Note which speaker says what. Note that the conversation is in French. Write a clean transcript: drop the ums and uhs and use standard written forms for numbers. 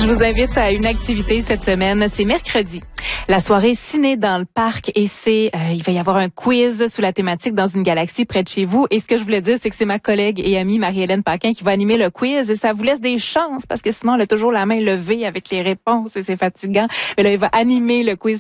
Speaker 1: Je vous invite à une activité cette semaine. C'est mercredi. La soirée ciné dans le parc et il va y avoir un quiz sous la thématique dans une galaxie près de chez vous. Et ce que je voulais dire, c'est que c'est ma collègue et amie Marie-Hélène Paquin qui va animer le quiz et ça vous laisse des chances parce que sinon elle a toujours la main levée avec les réponses et c'est fatigant. Mais là, elle va animer le quiz